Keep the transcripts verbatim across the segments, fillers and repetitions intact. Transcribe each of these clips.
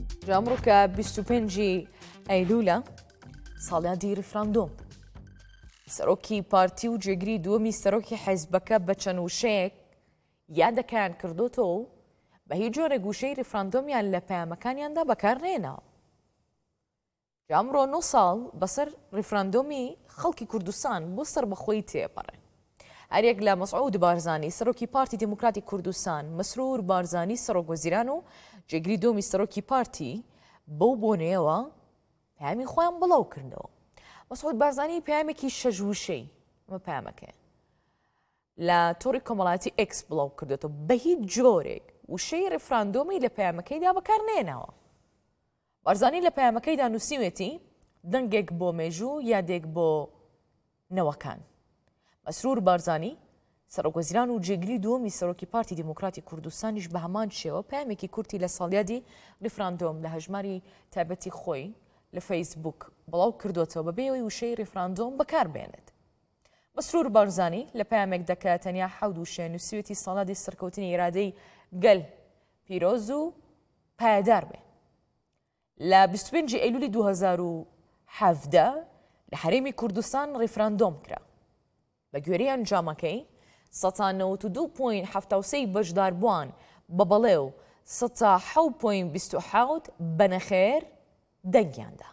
ئەمڕۆکە بیست و پێنجی ئەیلولە ساڵیادی ریفراندۆم. سەرۆکی پارتی و جێگری دووەمی سەرۆکی حیزبەکە بە چەند وشەیەک یادەکەیان کردوتەوە و بە هیچ جۆرێک گوشەی ریفراندۆمیان لە پەیامەکانیاندا بەکارنێنەوە. ئەمڕۆ نۆ ساڵ بەسەر ریفراندۆمی خەڵکی کوردستان بۆ سەربەخۆیی تێپەڕێ. هەرێک لە مەسعود بارزانی سەرۆکی پارتی دموکراتی کوردستان، مەسرور بارزانی سەرۆکوەزیران و جێگری دووەمی سەرۆکی پارتی بەو بۆنەیەوە پەیامی خۆیان بڵاو کردنەوە. مەسعود بارزانی پەیامێکی شەژوشەی ئەمە پەیامەکە لە تۆڕی کۆمەڵایەتی ئێکس بڵاو کردێتەوە بە هیچ جۆرێک وشەی ریفراندۆمی لە پەیامەکەیدا بەکارنێنەوە. بارزانی لە پەیامەکەیدا نووسیوێتی دەنگێک بۆ مێژوو یادێک بۆ نەوەکان. مەسرور بارزانی سەرۆکوەزیران و جێگری دووەمی سەرۆکی پارتی دموکراتی کوردستانیش بە هەمان شێوە پەیامێکی کورتی لە ساڵیادی ریفراندۆم لە هەژماری تایبەتی خۆی لە فەیسبوک بڵاو کردوێتەوە بەبێەوەی وشەی ریفراندۆم بەکاربێنێت. مەسرور بارزانی لە پەیامێک دەکات تەنیا حەود وشە نووسیوێتی ساڵادی سەرکەوتنی ئیرادەی گەل پیرۆز و پایدار بێ. لە بیست و پێنجی ئەیلولی دوو هەزار و حەڤدە لە حەرێمی کوردستان ریفراندۆم کرا. بە گوێرەی ئەنجامەکەی سەد و نەوەت و دوو پۆینت هەفتاد و سێ بەشداربووان بە بەڵێ و سەد و حەوت پۆینت بیست و حەوت بەنەخێر دەنگیاندا.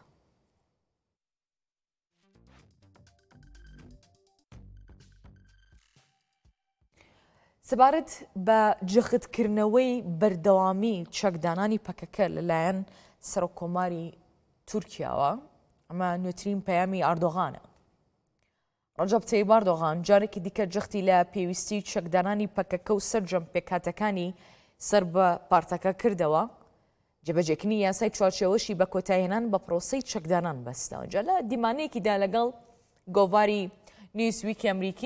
سەبارەت بە جەختکردنەوەی بەردەوامی چەکدانانی پەکەکە لەلایەن سەرۆکۆماری تورکیاوە، ئەمە نوێترین پەیامی ئەردۆغانە. ڕەجەب تەیب ئەردۆغان جارێکی دیکە جەختی لە پێویستی چەکدانانی پەکەکە و سەرجەم پێکهاتەکانی سەر بە پارتەکە کردەوە، جێبەجێکردنی یاسای چوارچێوەشی بە کۆتایهێنان بە پرۆسەی چەکدانان بەستەوە. جا لە دیمانەیەکیدا لەگەڵ گۆڤاری نیوزویکی ئەمریکی